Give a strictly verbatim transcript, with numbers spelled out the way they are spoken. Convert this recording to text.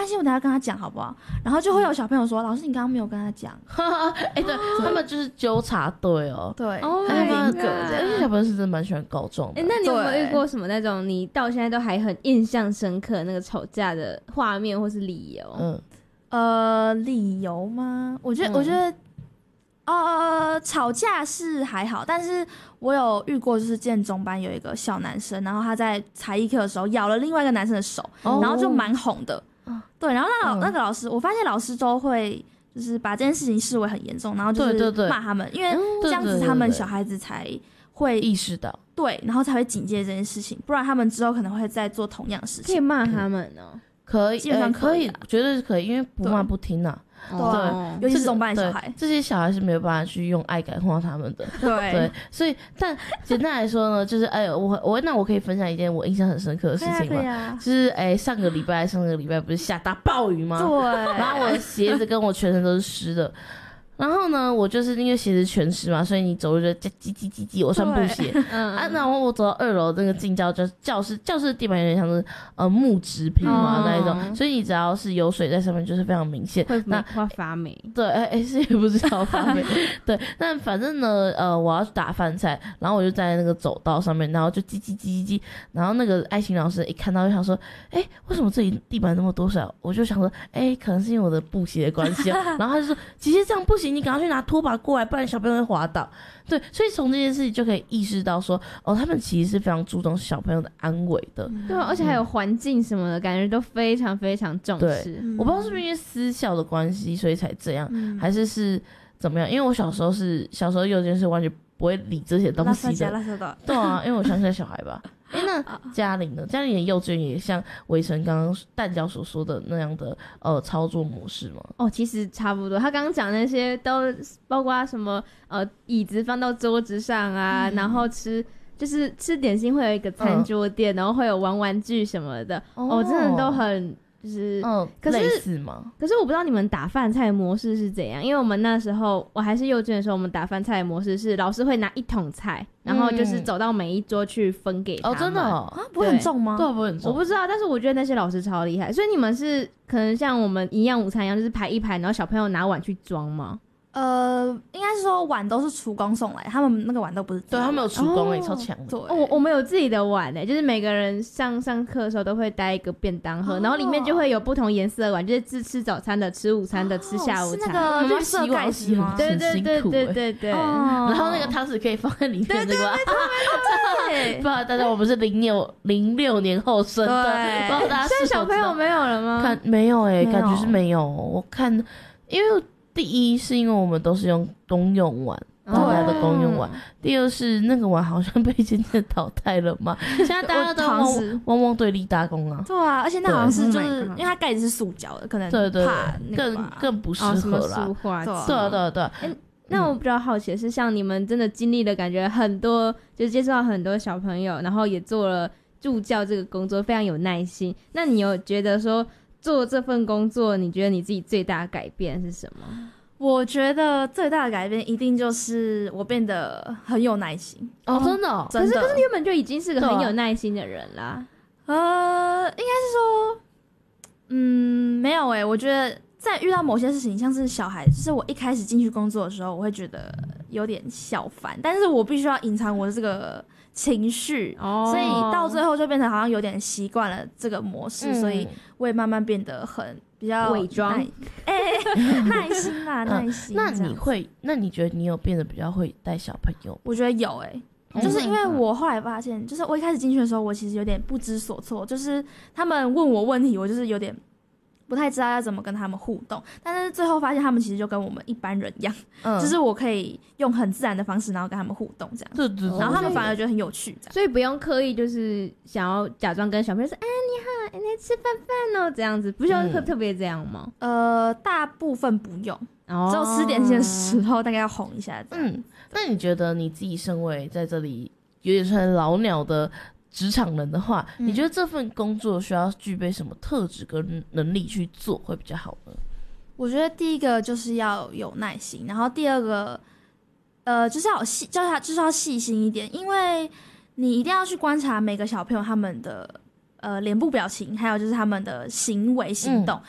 关系，我等一下跟他讲好不好？然后就会有小朋友说，老师你刚刚没有跟他讲。 哎、欸，对他们就是纠察队哦， 对， 哦， 很严格的。 而且小朋友是真的蛮喜欢告状的。 哎、欸，那你有没有遇过什么那种你到现在都还很印象深刻那个吵架的画面或是理由？ 嗯， 呃，理由吗？我觉得，嗯、我觉得。呃，吵架是还好，但是我有遇过，就是建中班有一个小男生，然后他在才艺课的时候咬了另外一个男生的手，哦、然后就蛮红的。哦、对，然后那老、嗯、那个老师，我发现老师都会就是把这件事情视为很严重，然后就是骂他们，因为这样子他们小孩子才会意识到， 对，然后才会警戒这件事情，不然他们之后可能会再做同样的事情。 可以骂他们哦， 嗯、可以， 基本上可以， 可以、啊欸，绝对是可以，因为不骂不听啊。 对，对，尤其是中班小孩， 这些小孩是没有办法去用爱感化他们的。 对对，所以但简单来说呢，就是哎，我我那我可以分享一件我印象很深刻的事情吗？ 啊、 就是哎，上个礼拜上个礼拜不是下大暴雨吗？ 对， 然后我的鞋子跟我全身都是湿的。然后呢，我就是因为鞋子全湿嘛，所以你走路就叽叽叽叽叽，我穿布鞋，嗯啊，然后我走到二楼那个进教教教室，教室的地板有点像是呃木质平嘛、嗯、那一种，所以你只要是有水在上面，就是非常明显， 会会发霉。 对，哎哎，是也不知道发霉，对，但反正呢，呃，我要去打饭菜，然后我就在那个走道上面，然后就叽叽叽叽叽，然后那个爱心老师一看到就想说，哎，为什么这里地板那么多水？我就想说，哎，可能是因为我的布鞋的关系、啊，然后他就说，姐姐这样不行。你赶快去拿拖把过来，不然小朋友会滑倒。对，所以从这件事情就可以意识到说，哦，他们其实是非常注重小朋友的安危的。 嗯、对、啊，而且还有环境什么的，感觉都非常非常重视。 嗯、我不知道是不是因为私校的关系，所以才这样，嗯、还是是怎么样？因为我小时候是小时候幼稚园是完全不会理这些东西的。对啊，因为我乡下小孩吧。哎、欸，那嘉玲呢？嘉玲的幼稚园也像伟成刚刚蛋饺所说的那样的呃操作模式吗？ 哦，其实差不多。他刚刚讲那些都包括什么呃椅子放到桌子上啊，嗯、然后吃就是吃点心会有一个餐桌垫，嗯、然后会有玩玩具什么的。哦，哦真的都很就是嗯， 可是类似吗？ 可是我不知道你们打饭菜的模式是怎样，因为我们那时候我还是幼稚园的时候，我们打饭菜的模式是老师会拿一桶菜。然后就是走到每一桌去分给他们。 哦，真的哦， 啊，不会很重吗？ 对，不会很重。 我不知道，但是我觉得那些老师超厉害。所以你们是可能像我们营养午餐一样，就是排一排，然后小朋友拿碗去装吗？ 呃，应该是说碗都是厨工送来，他们那个碗都不是自己的碗。 对，他们有厨工诶、欸，超强的。 对， 我我们有自己的碗诶、欸，就是每个人上上课的时候都会带一个便当盒，哦、然后里面就会有不同颜色的碗，就是吃吃早餐的、吃午餐的、哦、吃下午茶。 是那个绿色盖子吗？ 对对对对对对。 哦、 然后那个汤匙可以放在里面， 对对对对。 不好，大家我们是零六零六年后生的，不知道大家现在小朋友没有了吗？ 看没有诶、欸，感觉是没有。我看，因为。第一是因为我们都是用公用碗，大家的公用碗。哦、第二是那个碗好像被渐渐淘汰了嘛，现在大家都汪汪汪队立大功啊。 对啊，而且那好像是就是因为它盖子是塑胶的，可能对对怕更更不适合啦。 塑化剂， 对啊对啊对啊。 欸那我比较好奇的是，像你们真的经历了感觉很多，就是接触到很多小朋友，然后也做了助教这个工作，非常有耐心。那你有觉得说？做这份工作，你觉得你自己最大的改变是什么？ 我觉得最大的改变一定就是我变得很有耐心哦，真的、哦， 真的。 可是可是你原本就已经是个很有耐心的人啦。 啊、呃，应该是说，嗯，没有诶、欸，我觉得在遇到某些事情，像是小孩，就是我一开始进去工作的时候，我会觉得有点小烦，但是我必须要隐藏我的这个情绪，哦、所以到最后就变成好像有点习惯了这个模式，嗯、所以我也慢慢变得很比较伪装， 哎、欸，耐心啦，耐心、嗯。 那你会？那你觉得你有变得比较会带小朋友？ 我觉得有诶、欸。 嗯、 就是因为我后来发现，就是我一开始进去的时候，我其实有点不知所措，就是他们问我问题，我就是有点不太知道要怎么跟他们互动，但是最后发现他们其实就跟我们一般人一样，嗯、就是我可以用很自然的方式，然后跟他们互动这样， 对对对， 然后他们反而觉得很有趣这样， 所以不用刻意就是想要假装跟小朋友说，哎、啊、你好，你来吃饭饭哦这样子，不需要特特别这样吗？ 呃，大部分不用。只有吃点心的时候，大概要哄一下这样。 嗯，那你觉得你自己身为在这里有点算老鸟的职场人的话，嗯、你觉得这份工作需要具备什么特质跟能力去做会比较好呢？ 我觉得第一个就是要有耐心，然后第二个，呃，就是要有细，就是要就是要细心一点，因为你一定要去观察每个小朋友他们的。呃，脸部表情，还有就是他们的行为行动，嗯、